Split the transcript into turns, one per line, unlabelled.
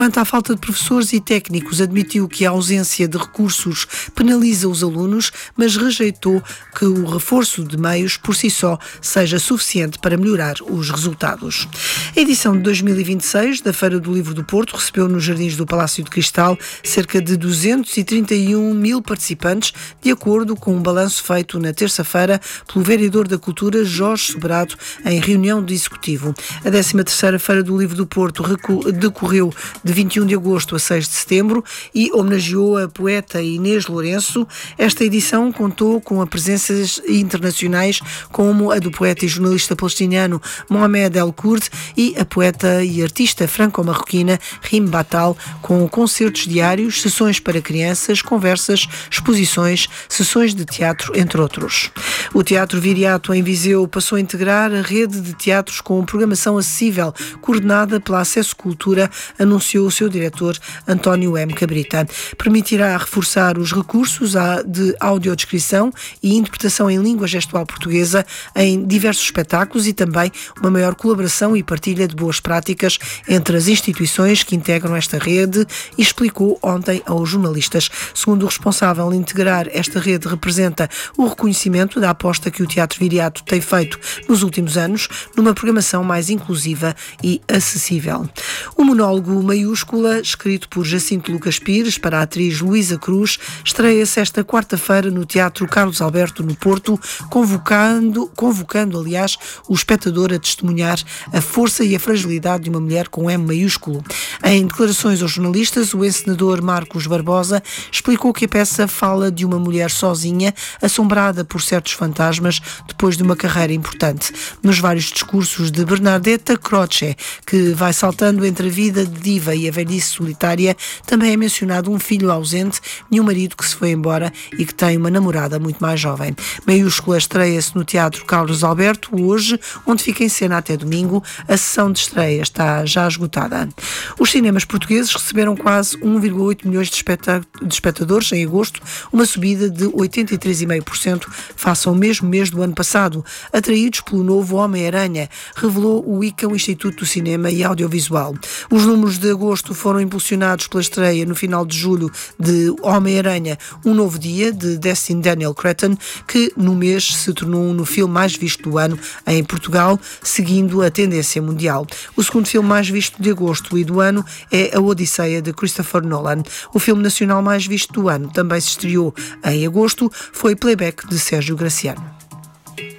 Quanto à falta de professores e técnicos, admitiu que a ausência de recursos penaliza os alunos, mas rejeitou que o reforço de meios por si só seja suficiente para melhorar os resultados. A edição de 2026 da Feira do Livro do Porto recebeu nos jardins do Palácio de Cristal cerca de 231 mil participantes, de acordo com um balanço feito na terça-feira pelo vereador da Cultura, Jorge Sobrado, em reunião de executivo. A 13ª Feira do Livro do Porto decorreu de 21 de agosto a 6 de setembro e homenageou a poeta Inês Lourenço. Esta edição contou com presenças internacionais como a do poeta e jornalista palestiniano Mohamed El Kurd e a poeta e artista franco-marroquina Rim Batal, com concertos diários, sessões para crianças, conversas, exposições, sessões de teatro, entre outros. O Teatro Viriato em Viseu passou a integrar a rede de teatros com programação acessível, coordenada pela Acesso Cultura, anunciou o seu diretor António M. Cabrita. Permitirá reforçar os recursos de audiodescrição e interpretação em língua gestual portuguesa em diversos espetáculos e também uma maior colaboração e partilha de boas práticas entre as instituições que integram esta rede, e explicou ontem aos jornalistas. Segundo o responsável, integrar esta rede representa o reconhecimento da aposta que o Teatro Viriato tem feito nos últimos anos numa programação mais inclusiva e acessível. O monólogo Maiúscula, escrito por Jacinto Lucas Pires para a atriz Luísa Cruz, estreia-se esta quarta-feira no Teatro Carlos Alberto, no Porto, convocando, aliás, o espectador a testemunhar a força e a fragilidade de uma mulher com M maiúsculo. Em declarações aos jornalistas, o encenador Marcos Barbosa explicou que a peça fala de uma mulher sozinha, assombrada por certos fantasmas depois de uma carreira importante. Nos vários discursos de Bernadetta Croce, que vai saltando entre a vida de diva e a velhice solitária, também é mencionado um filho ausente e um marido que se foi embora e que tem uma namorada muito mais jovem. Maiúscula estreia-se no Teatro Carlos Alberto hoje, onde fica em cena até domingo. A sessão de estreia está já esgotada. Os cinemas portugueses receberam quase 1,8 milhões de espectadores em agosto, uma subida de 83,5% face ao mesmo mês do ano passado, atraídos pelo novo Homem-Aranha, revelou o ICA, o Instituto do Cinema e Audiovisual. Os números de agosto foram impulsionados pela estreia no final de julho de Homem-Aranha, Um Novo Dia, de Destin Daniel Cretton, que no mês se tornou no filme mais visto do ano em Portugal, seguindo a tendência mundial. O segundo filme mais visto de agosto e do ano é A Odisseia, de Christopher Nolan. O filme nacional mais visto do ano, também se estreou em agosto, foi Playback, de Sérgio Graciano.